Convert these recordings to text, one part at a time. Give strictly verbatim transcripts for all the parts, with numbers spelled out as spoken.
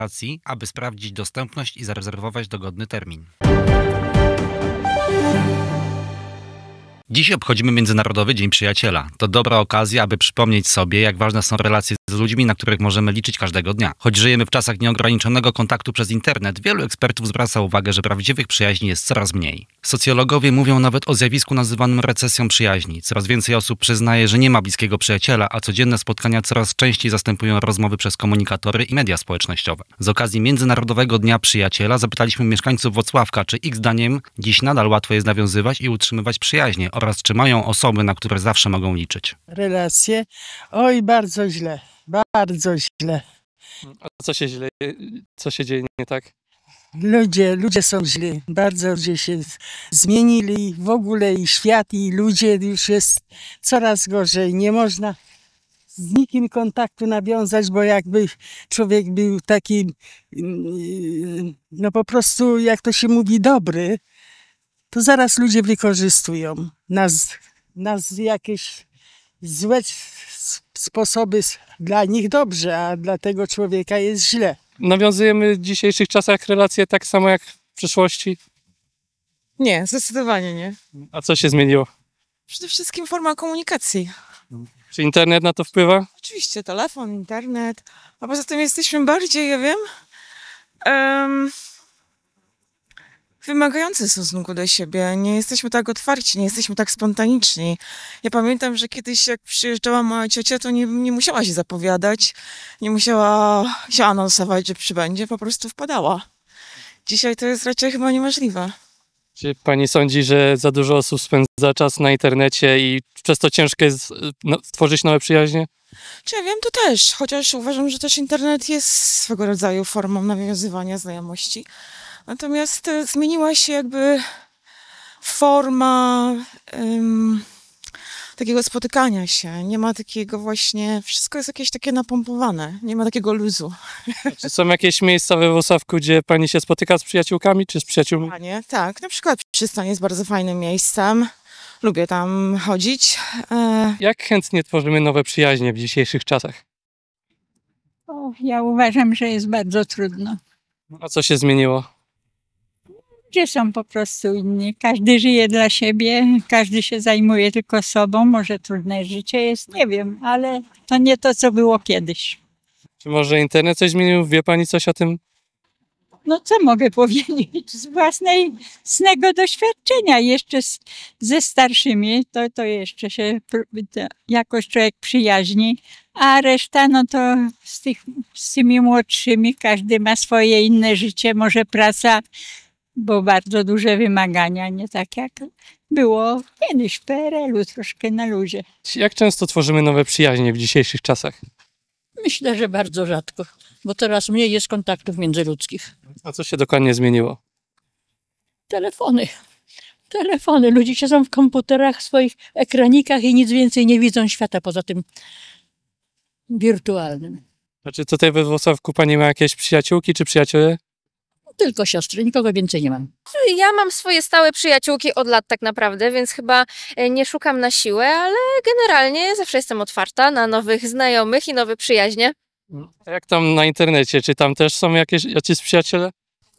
aplikacji, aby sprawdzić dostępność i zarezerwować dogodny termin. Dziś obchodzimy Międzynarodowy Dzień Przyjaciela. To dobra okazja, aby przypomnieć sobie, jak ważne są relacje z ludźmi, na których możemy liczyć każdego dnia. Choć żyjemy w czasach nieograniczonego kontaktu przez internet, wielu ekspertów zwraca uwagę, że prawdziwych przyjaźni jest coraz mniej. Socjologowie mówią nawet o zjawisku nazywanym recesją przyjaźni. Coraz więcej osób przyznaje, że nie ma bliskiego przyjaciela, a codzienne spotkania coraz częściej zastępują rozmowy przez komunikatory i media społecznościowe. Z okazji Międzynarodowego Dnia Przyjaciela zapytaliśmy mieszkańców Włocławka, czy ich zdaniem dziś nadal łatwo jest nawiązywać i utrzymywać przyjaźnie oraz czy mają osoby, na które zawsze mogą liczyć. Relacje? Oj, bardzo źle. Bardzo źle. A co się źle, co się dzieje nie tak? Ludzie, ludzie są źli. Bardzo ludzie się zmienili. W ogóle i świat, i ludzie już jest coraz gorzej. Nie można z nikim kontaktu nawiązać, bo jakby człowiek był taki, no po prostu, jak to się mówi, dobry, to zaraz ludzie wykorzystują nas, nas jakieś złe sposoby dla nich dobrze, a dla tego człowieka jest źle. Nawiązujemy w dzisiejszych czasach relacje tak samo jak w przeszłości? Nie, zdecydowanie nie. A co się zmieniło? Przede wszystkim forma komunikacji. Czy internet na to wpływa? Oczywiście telefon, internet, a poza tym jesteśmy bardziej, ja wiem, um, wymagający w stosunku do siebie. Nie jesteśmy tak otwarci, nie jesteśmy tak spontaniczni. Ja pamiętam, że kiedyś jak przyjeżdżała moja ciocia, to nie, nie musiała się zapowiadać, nie musiała się anonsować, że przybędzie, po prostu wpadała. Dzisiaj to jest raczej chyba niemożliwe. Czy pani sądzi, że za dużo osób spędza czas na internecie i przez to ciężko jest no, tworzyć nowe przyjaźnie? Czy ja wiem, to też, chociaż uważam, że też internet jest swego rodzaju formą nawiązywania znajomości. Natomiast e, zmieniła się jakby forma um, takiego spotykania się. Nie ma takiego właśnie, wszystko jest jakieś takie napompowane, nie ma takiego luzu. Czy są jakieś miejsca we Włocławku, gdzie pani się spotyka z przyjaciółkami czy z przyjaciółmi? Panie, tak, na przykład przystań jest bardzo fajnym miejscem. Lubię tam chodzić. E... Jak chętnie tworzymy nowe przyjaźnie w dzisiejszych czasach? O, ja uważam, że jest bardzo trudno. A co się zmieniło? Ludzie są po prostu inni. Każdy żyje dla siebie, każdy się zajmuje tylko sobą. Może trudne życie jest, nie wiem, ale to nie to, co było kiedyś. Czy może internet coś zmienił? Wie pani coś o tym? No co mogę powiedzieć z własnej, własnego doświadczenia. Jeszcze z, ze starszymi to, to jeszcze się to jakoś człowiek przyjaźni, a reszta no to z, tych, z tymi młodszymi każdy ma swoje inne życie, może praca, bo bardzo duże wymagania, nie tak jak było kiedyś w P R L u, troszkę na luzie. Jak często tworzymy nowe przyjaźnie w dzisiejszych czasach? Myślę, że bardzo rzadko, bo teraz mniej jest kontaktów międzyludzkich. A co się dokładnie zmieniło? Telefony. Telefony. Ludzie siedzą w komputerach, w swoich ekranikach i nic więcej nie widzą świata poza tym wirtualnym. A czy tutaj we Włocławku pani ma jakieś przyjaciółki czy przyjaciele? Tylko siostry, nikogo więcej nie mam. Ja mam swoje stałe przyjaciółki od lat tak naprawdę, więc chyba nie szukam na siłę, ale generalnie zawsze jestem otwarta na nowych znajomych i nowe przyjaźnie. A jak tam na internecie? Czy tam też są jakieś jacyś przyjaciele?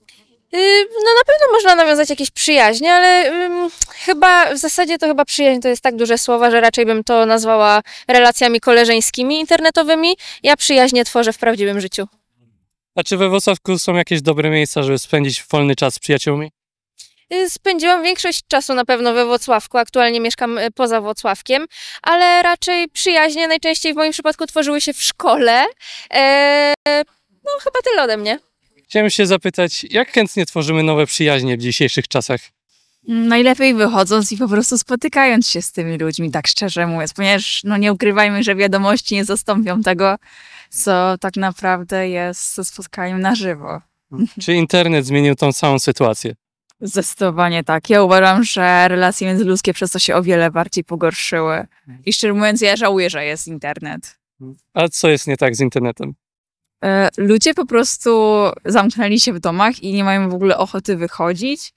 No na pewno można nawiązać jakieś przyjaźnie, ale um, chyba w zasadzie to chyba przyjaźń to jest tak duże słowo, że raczej bym to nazwała relacjami koleżeńskimi, internetowymi. Ja przyjaźnie tworzę w prawdziwym życiu. A czy we Włocławku są jakieś dobre miejsca, żeby spędzić wolny czas z przyjaciółmi? Spędziłam większość czasu na pewno we Włocławku, aktualnie mieszkam poza Włocławkiem, ale raczej przyjaźnie najczęściej w moim przypadku tworzyły się w szkole. Eee, no chyba tyle ode mnie. Chciałem się zapytać, jak chętnie tworzymy nowe przyjaźnie w dzisiejszych czasach? Najlepiej wychodząc i po prostu spotykając się z tymi ludźmi, tak szczerze mówiąc, ponieważ no nie ukrywajmy, że wiadomości nie zastąpią tego, co tak naprawdę jest ze spotkaniem na żywo. Czy internet zmienił tą całą sytuację? Zdecydowanie tak. Ja uważam, że relacje międzyludzkie przez to się o wiele bardziej pogorszyły. I szczerze mówiąc, ja żałuję, że jest internet. A co jest nie tak z internetem? Ludzie po prostu zamknęli się w domach i nie mają w ogóle ochoty wychodzić.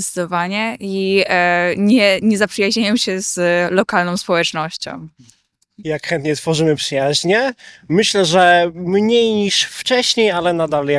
Zdecydowanie. I nie, nie zaprzyjaźniają się z lokalną społecznością. jak chętnie tworzymy przyjaźnie. Myślę, że mniej niż wcześniej, ale nadal